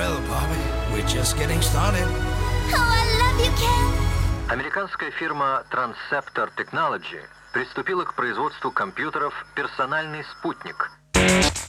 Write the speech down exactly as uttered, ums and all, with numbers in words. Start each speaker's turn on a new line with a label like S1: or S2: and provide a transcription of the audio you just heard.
S1: Well, Bobby, we're just getting started.
S2: Oh, I love you, Ken.
S3: Американская фирма Transceptor Technology приступила к производству компьютеров «Персональный спутник».